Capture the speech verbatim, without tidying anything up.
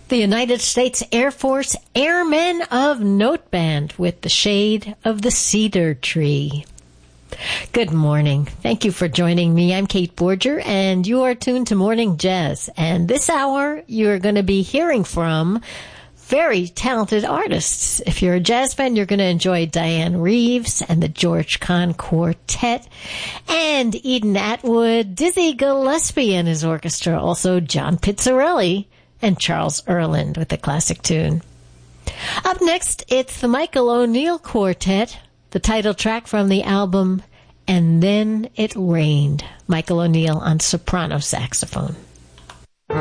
The United States Air Force Airmen of Note Band with The Shade of the Cedar Tree. Good morning. Thank you for joining me. I'm Kate Borger, and you are tuned to Morning Jazz. And this hour, you're going to be hearing from very talented artists. If you're a jazz fan, you're going to enjoy Diane Reeves and the George Kahn Quartet, and Eden Atwood, Dizzy Gillespie and his orchestra, also John Pizzarelli, and Charles Earland with the classic tune. Up next, it's the Michael O'Neill Quartet, the title track from the album And Then It Rained. Michael O'Neill on soprano saxophone.